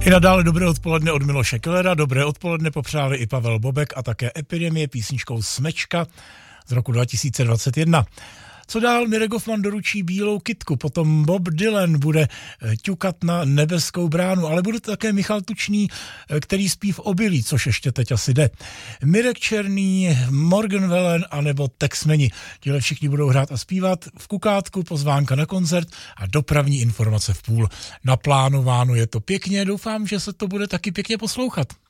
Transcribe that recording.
I nadále dobré odpoledne od Miloše Kellera, dobré odpoledne popřáli i Pavel Bobek a také Epidemie písničkou Smečka z roku 2021. Co dál? Mirek Hoffman doručí bílou kytku, potom Bob Dylan bude ťukat na nebeskou bránu, ale bude to také Michal Tučný, který spí v obilí, což ještě teď asi jde. Mirek Černý, Morgan Wallen anebo Texmeni. Tihle všichni budou hrát a zpívat. V Kukátku pozvánka na koncert a dopravní informace v půl. Naplánováno je to pěkně, doufám, že se to bude taky pěkně poslouchat.